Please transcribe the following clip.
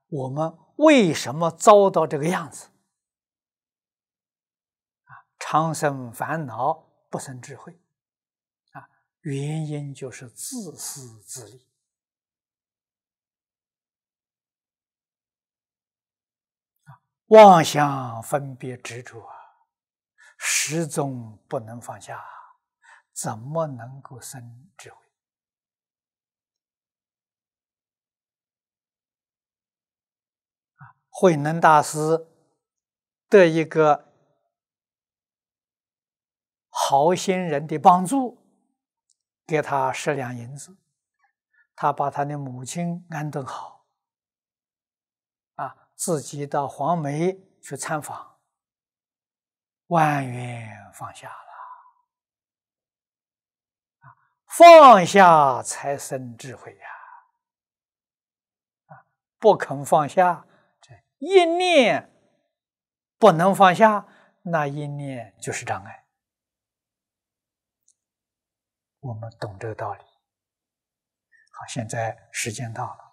我们为什么遭到这个样子？常生烦恼，不生智慧。原因就是自私自利。妄想分别执着，始终不能放下，怎么能够生智慧？慧能大师得一个好心人的帮助，给他10两银子，他把他的母亲安顿好，自己到黄梅去参访，万缘放下了，放下才生智慧呀！不肯放下，这一念不能放下，那一念就是障碍。我们懂这个道理。好，现在时间到了。